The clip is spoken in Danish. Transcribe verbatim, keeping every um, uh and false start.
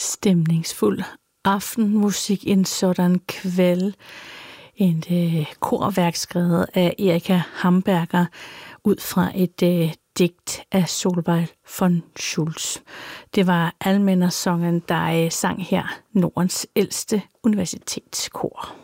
stemningsfuld aftenmusik en sådan kvæld. Et øh, korværk skrevet af Erika Hamberger ud fra et øh, digt af Solveig von Schultz. Det var Almenna-sangen, der øh, sang her Nordens ældste universitetskor.